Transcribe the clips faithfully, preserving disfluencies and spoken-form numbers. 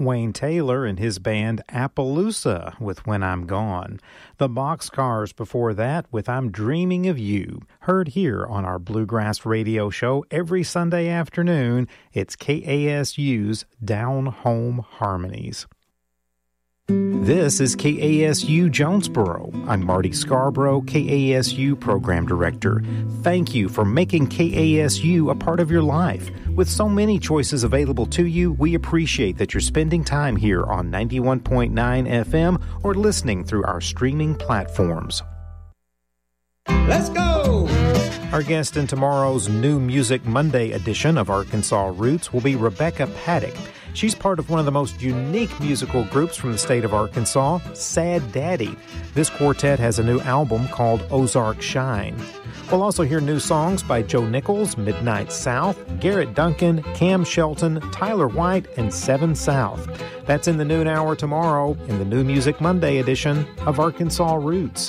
Wayne Taylor and his band Appaloosa with When I'm Gone. The Boxcars before that with I'm Dreaming of You. Heard here on our Bluegrass radio show every Sunday afternoon. It's K A S U's Down Home Harmonies. This is K A S U Jonesboro. I'm Marty Scarborough, K A S U Program Director. Thank you for making K A S U a part of your life. With so many choices available to you, we appreciate that you're spending time here on ninety-one point nine F M or listening through our streaming platforms. Let's go! Our guest in tomorrow's New Music Monday edition of Arkansas Roots will be Rebecca Paddock. She's part of one of the most unique musical groups from the state of Arkansas, Sad Daddy. This quartet has a new album called Ozark Shine. We'll also hear new songs by Joe Nichols, Midnight South, Garrett Duncan, Cam Shelton, Tyler White, and Seven South. That's in the noon hour tomorrow in the New Music Monday edition of Arkansas Roots.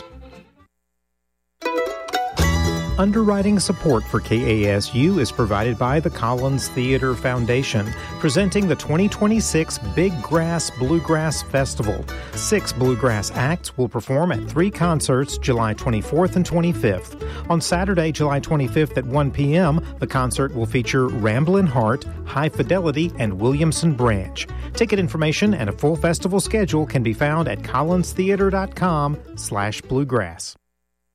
Underwriting support for K A S U is provided by the Collins Theater Foundation, presenting the twenty twenty-six Big Grass Bluegrass Festival. Six bluegrass acts will perform at three concerts July twenty-fourth and twenty-fifth. On Saturday, July twenty-fifth at one p.m., the concert will feature Ramblin' Heart, High Fidelity, and Williamson Branch. Ticket information and a full festival schedule can be found at collinstheater.com slash bluegrass.